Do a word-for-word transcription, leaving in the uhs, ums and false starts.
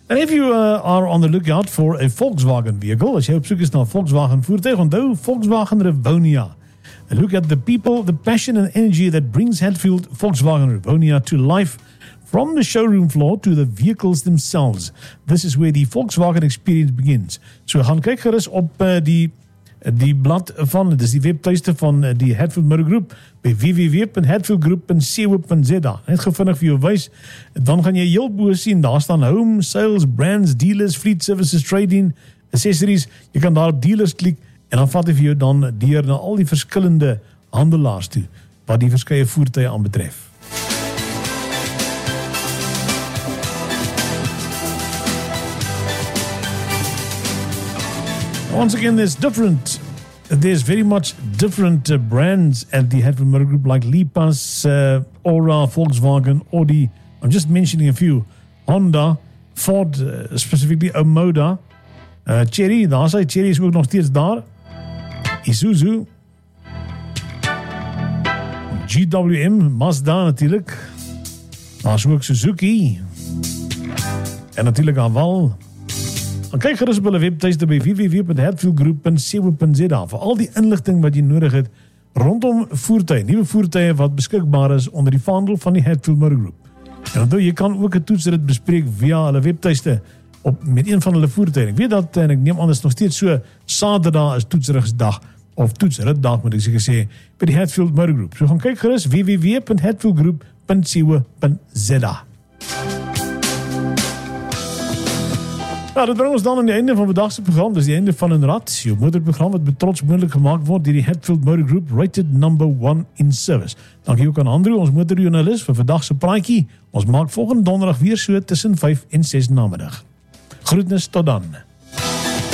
And if you uh, are on the lookout for a Volkswagen vehicle, as jy op soek is na 'n Volkswagen voertuig, onthou Volkswagen Rivonia. And look at the people, the passion and energy that brings Hatfield Volkswagen Rivonia to life from the showroom floor to the vehicles themselves. This is where the Volkswagen experience begins. So gaan kyk gerus op uh, die die blad van, dis die webtuiste van uh, die Hatfield Motor Group by w w w punt hatfield group punt co punt z a. Net gevindig vir jou wys, dan gaan jy heel bo sien, daar staan home, sales, brands, dealers, fleet services, trading, accessories. Jy kan daar op dealers klik en dan vat hy vir jou dan deur na al die verskillende handelaars toe, wat die verskeie voertuie aanbetref. Once again, there's different, there's very much different uh, brands at the Hatfield Motor Group, like Lipas, uh, Aura, Volkswagen, Audi. I'm just mentioning a few. Honda, Ford, uh, specifically Omoda, uh, Chery, daar sy Chery is ook nog steeds daar. Isuzu, G W M, Mazda natuurlijk. Daar is ook Suzuki. En natuurlijk Haval. En kyk gerus op hulle webtuiste by w w w punt hatfield group punt co punt z a vir al die inligting wat jy nodig het rondom voertuie, nuwe voertuie wat beskikbaar is onder die vaandel van die Hatfield Motor Group. En onthou, jy kan ook 'n toetsrit bespreek via hulle webtuiste op met een van hulle voertuie. Ek weet dat, en ek neem aan, is nog steeds so, Saterdag is toetsrigsdag of toetsritdag, moet ek seker sê, by die Hatfield Motor Group. So gaan kyk gerus w w w punt hatfield group punt co punt z a. Nou, dit bring ons dan aan die einde van vandag se program. Dis die einde van 'n rad, jou motorprogram wat met trots moontlik gemaak word deur die Hatfield Motor Group, rated number one in service. Dankie ook aan Andrew, ons motorjoernalis, vir vandag se praatjie. Ons maak volgende donderdag weer so tussen vyf en ses namiddag. Groetnis tot dan.